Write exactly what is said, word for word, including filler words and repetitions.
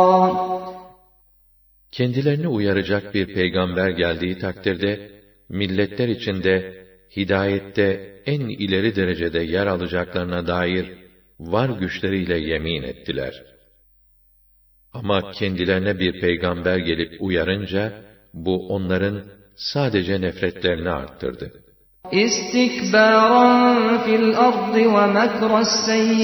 Kendilerini uyaracak bir peygamber geldiği takdirde, milletler içinde, hidayette en ileri derecede yer alacaklarına dair var güçleriyle yemin ettiler. Ama kendilerine bir peygamber gelip uyarınca, bu onların sadece nefretlerini arttırdı. İstikbâran fil ardı ve mekras